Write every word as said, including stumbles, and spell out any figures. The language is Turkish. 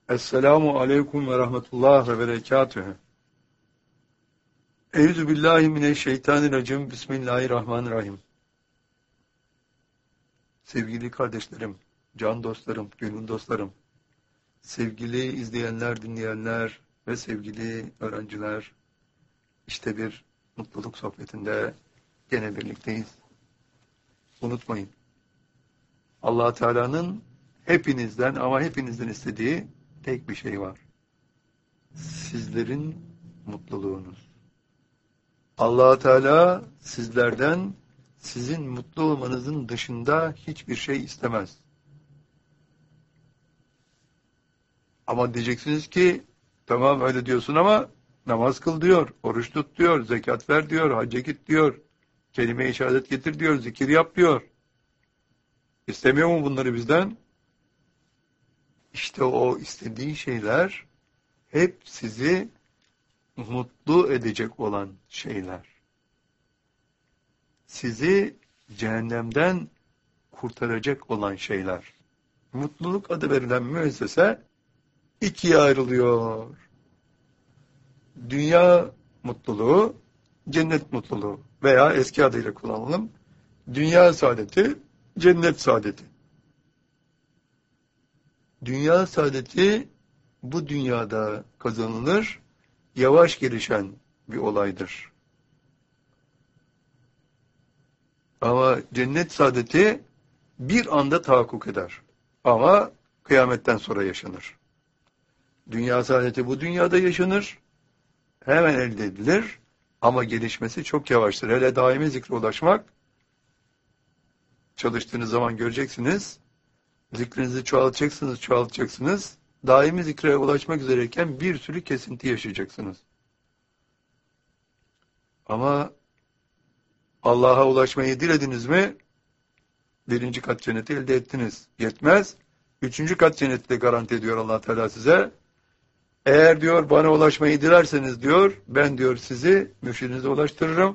Esselamu aleyküm ve rahmetullah ve berekatühü. Eûzü billahi mineşşeytanirracim. Bismillahirrahmanirrahim. Sevgili kardeşlerim, can dostlarım, gönül dostlarım, sevgili izleyenler, dinleyenler ve sevgili öğrenciler, işte bir mutluluk sohbetinde gene birlikteyiz. Unutmayın, Allah Teala'nın hepinizden ama hepinizden istediği tek bir şey var. Sizlerin mutluluğunuz. Allah Teala sizlerden sizin mutlu olmanızın dışında hiçbir şey istemez. Ama diyeceksiniz ki tamam öyle diyorsun ama namaz kıl diyor, oruç tut diyor, zekat ver diyor, hacca git diyor, kelime-i şehadet getir diyor, zikir yap diyor. İstemiyor mu bunları bizden? İşte o istediği şeyler hep sizi mutlu edecek olan şeyler. Sizi cehennemden kurtaracak olan şeyler. Mutluluk adı verilen müessese ikiye ayrılıyor. Dünya mutluluğu, cennet mutluluğu veya eski adıyla kullanalım. Dünya saadeti, cennet saadeti. Dünya saadeti bu dünyada kazanılır, yavaş gelişen bir olaydır. Ama cennet saadeti bir anda tahakkuk eder. Ama kıyametten sonra yaşanır. Dünya saadeti bu dünyada yaşanır. Hemen elde edilir. Ama gelişmesi çok yavaştır. Hele daimi zikre ulaşmak, çalıştığınız zaman göreceksiniz. Zikrinizi çoğaltacaksınız, çoğaltacaksınız. Daimi zikre ulaşmak üzereyken bir sürü kesinti yaşayacaksınız. Ama Allah'a ulaşmayı dilediniz mi, birinci kat cenneti elde ettiniz. Yetmez. Üçüncü kat cenneti de garanti ediyor Allah Teala size. Eğer diyor bana ulaşmayı dilerseniz diyor, ben diyor sizi mürşidinize ulaştırırım.